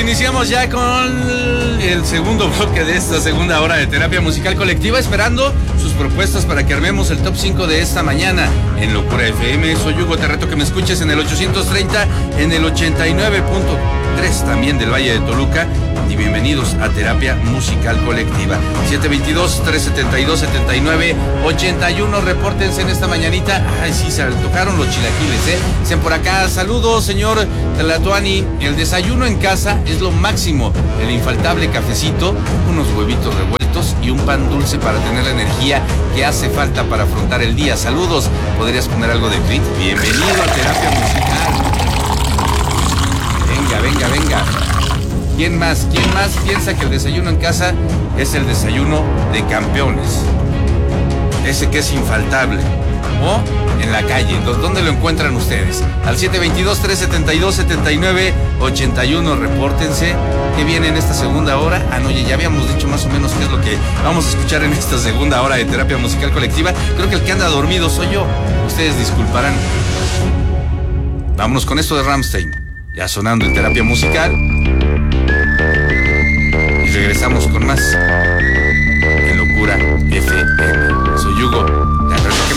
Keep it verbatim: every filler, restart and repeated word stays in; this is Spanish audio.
iniciamos ya con el segundo bloque de esta segunda hora de terapia musical colectiva, esperando sus propuestas para que armemos el top cinco de esta mañana en Locura F M. Soy Hugo, te reto que me escuches en el ochocientos treinta, en el ochenta y nueve punto tres también del Valle de Toluca, y bienvenidos a terapia musical colectiva. siete veintidós, trescientos setenta y dos, setenta y nueve, ochenta y uno, repórtense en esta mañanita. Ay, sí, se tocaron los chilaquiles, ¿eh? Dicen por acá, saludos, señor Tlatuani, el desayuno en casa es lo máximo, el infaltable cafecito, unos huevitos revueltos y un pan dulce para tener la energía que hace falta para afrontar el día. Saludos, ¿podrías poner algo de Creed? Bienvenido a terapia musical. Venga, venga, venga. ¿Quién más? ¿Quién más piensa que el desayuno en casa es el desayuno de campeones? Ese que es infaltable. O en la calle. ¿Dónde lo encuentran ustedes? Al siete veintidós, trescientos setenta y dos, setenta y nueve, ochenta y uno, repórtense. ¿Qué viene en esta segunda hora? Ah, no, ya habíamos dicho más o menos qué es lo que vamos a escuchar en esta segunda hora de terapia musical colectiva. Creo que el que anda dormido soy yo. Ustedes disculparán. Vámonos con esto de Rammstein. Ya sonando en terapia musical. Y regresamos con más en Locura F M. Soy Hugo.